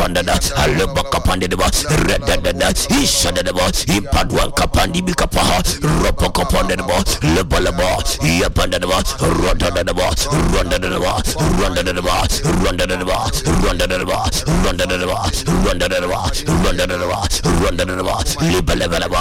Randada, Aleba Kapandeba, Redada, Ishadaba, Ipadwan Kapandi Bikapaha, Ropo Kapandeba, Lebalaba, Yapandaba, Rondadaba, Rondadaba, Rondadaba, Rondadaba, Rondadaba, Rondadaba, Rondadaba, Rondadaba, Rondadaba, Rondadaba, Libalabalaba.